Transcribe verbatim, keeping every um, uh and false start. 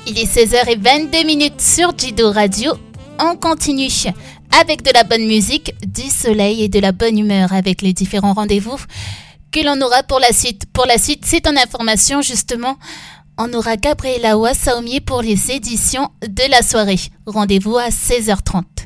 Il est seize heures vingt-deux minutes sur Jido Radio. On continue avec de la bonne musique, du soleil et de la bonne humeur avec les différents rendez-vous que l'on aura pour la suite. Pour la suite, c'est en information justement. On aura Gabriela Wassaomier pour les éditions de la soirée. Rendez-vous à seize heures trente.